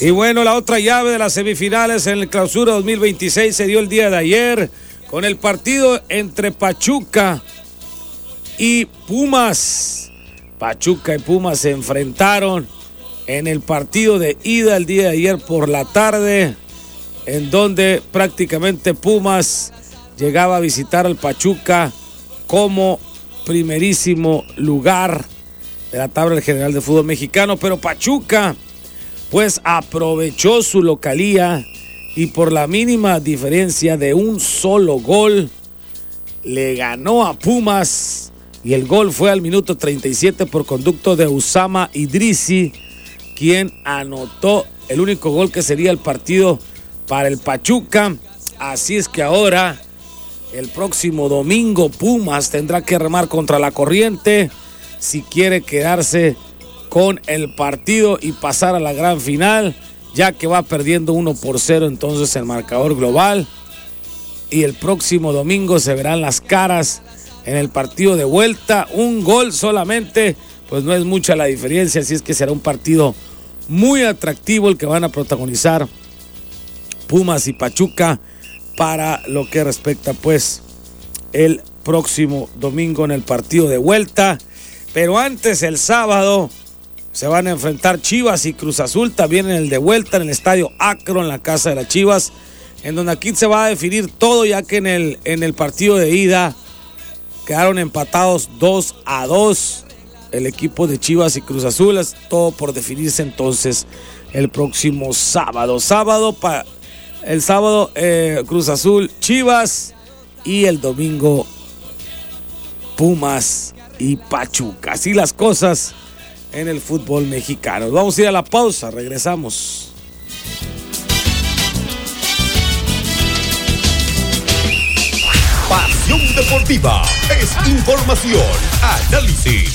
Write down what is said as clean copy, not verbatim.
Y bueno, la otra llave de las semifinales en el Clausura 2026 se dio el día de ayer con el partido entre Pachuca y Pumas. Pachuca y Pumas se enfrentaron en el partido de ida el día de ayer por la tarde, en donde prácticamente Pumas llegaba a visitar al Pachuca como primerísimo lugar de la tabla general de fútbol mexicano, pero Pachuca pues aprovechó su localía y por la mínima diferencia de un solo gol le ganó a Pumas, y el gol fue al minuto 37 por conducto de Usama Idrisi, quien anotó el único gol que sería el partido para el Pachuca. Así es que ahora, el próximo domingo, Pumas tendrá que remar contra la corriente si quiere quedarse con el partido y pasar a la gran final, ya que va perdiendo 1-0 entonces el marcador global. Y el próximo domingo se verán las caras en el partido de vuelta. Un gol solamente, pues no es mucha la diferencia, así es que será un partido muy atractivo el que van a protagonizar Pumas y Pachuca para lo que respecta pues el próximo domingo en el partido de vuelta. Pero antes, el sábado, se van a enfrentar Chivas y Cruz Azul, también en el de vuelta en el estadio Akron, en la casa de las Chivas, en donde aquí se va a definir todo, ya que en el partido de ida quedaron empatados 2-2 el equipo de Chivas y Cruz Azul. Es todo por definirse entonces el próximo sábado. El sábado Cruz Azul, Chivas, y el domingo Pumas y Pachuca. Así las cosas en el fútbol mexicano. Vamos a ir a la pausa, regresamos. Pasión Deportiva es información, análisis